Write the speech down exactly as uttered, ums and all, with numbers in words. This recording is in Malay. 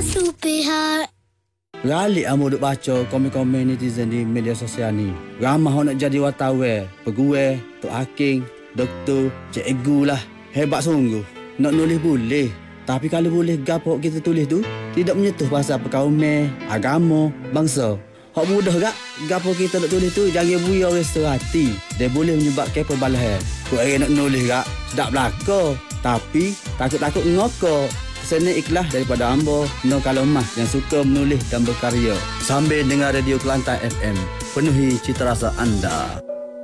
Supihat. Ralik amu duk baca komen-komen netizen di media sosial ni. Ramah orang nak jadi wartawan, pegawai, tok hakim, doktor, cikgu lah. Hebat sungguh. Nak nulis boleh. Tapi kalau boleh gapo kita tulis tu tidak menyentuh pasal perkauman, agama, bangsa. Hak mudah gak gapo kita nak tulis tu jangan buya orang serati. Dia boleh menyebabkan perbalahan. Kau orang nak nulis gak sedap belaka. Tapi takut-takut ngokok. Seni ikhlas daripada hamba no kalau mah yang suka menulis dan berkarya. Sambil dengar Radio Kelantan F M, penuhi cita rasa anda.